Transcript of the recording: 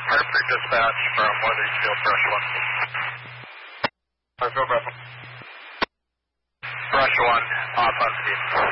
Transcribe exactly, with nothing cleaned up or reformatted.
Hartford dispatch from Weathersfield, brush one. Hartfield, brush one. Brush one, off on speed.